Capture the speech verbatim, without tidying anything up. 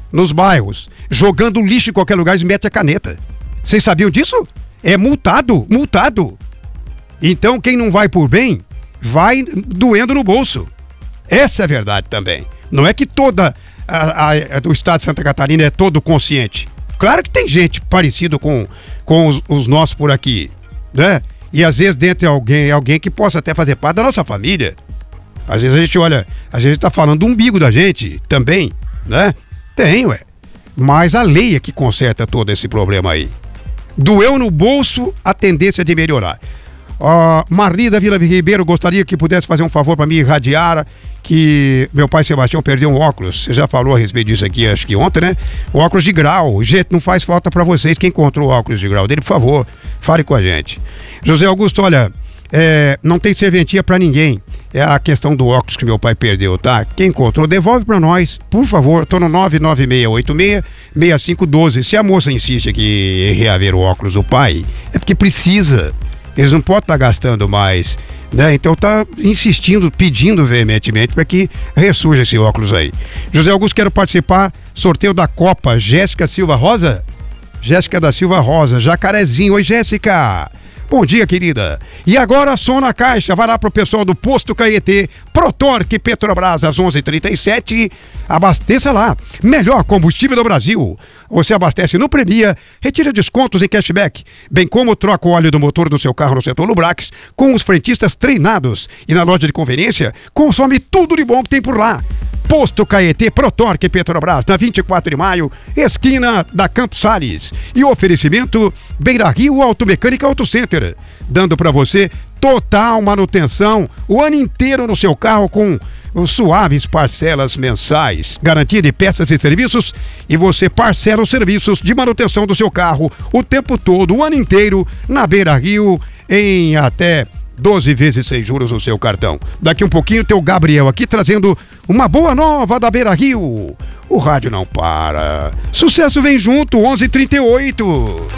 nos bairros, jogando lixo em qualquer lugar e mete a caneta. Vocês sabiam disso? É multado, multado. Então quem não vai por bem, vai doendo no bolso. Essa é a verdade também. Não é que toda a, a, a do estado de Santa Catarina é todo consciente. Claro que tem gente parecida com, com os, os nossos por aqui, né? E às vezes dentro de alguém, alguém que possa até fazer parte da nossa família. Às vezes a gente olha, a gente tá falando do umbigo da gente também, né? Tem, ué. Mas a lei é que conserta todo esse problema aí. Doeu no bolso, a tendência de melhorar. Uh, Marli da Vila Ribeiro, gostaria que pudesse fazer um favor para mim irradiar que meu pai Sebastião perdeu um óculos. Você já falou a respeito disso aqui, acho que ontem, né? O óculos de grau. Gente, não faz falta para vocês. Quem encontrou o óculos de grau dele, por favor, fale com a gente. José Augusto, olha, é, não tem serventia para ninguém. É a questão do óculos que meu pai perdeu, tá? Quem encontrou, devolve para nós, por favor. Tô no nove nove seis oito seis, seis cinco um dois. Se a moça insiste aqui em reaver o óculos do pai, é porque precisa. Eles não podem estar gastando mais, né? Então tá insistindo, pedindo veementemente para que ressurja esse óculos aí. José Augusto, quero participar, sorteio da Copa, Jéssica Silva Rosa? Jéssica da Silva Rosa, Jacarezinho. Oi, Jéssica. Bom dia, querida. E agora, som na caixa, vai lá pro pessoal do Posto Caetê, Protorque Petrobras, às onze e trinta e sete. Abasteça lá. Melhor combustível do Brasil. Você abastece no Premia, retira descontos em cashback, bem como troca o óleo do motor do seu carro no setor Lubrax, com os frentistas treinados. E na loja de conveniência, consome tudo de bom que tem por lá. Posto Caetê, Protorque Petrobras, na vinte e quatro de maio, esquina da Campos Sales. E oferecimento Beira Rio Automecânica Auto Center, dando para você total manutenção o ano inteiro no seu carro com os suaves parcelas mensais. Garantia de peças e serviços, e você parcela os serviços de manutenção do seu carro o tempo todo, o ano inteiro, na Beira Rio, em até doze vezes sem juros no seu cartão. Daqui um pouquinho tem o Gabriel aqui trazendo uma boa nova da Beira Rio. O rádio não para. Sucesso vem junto, onze e trinta e oito.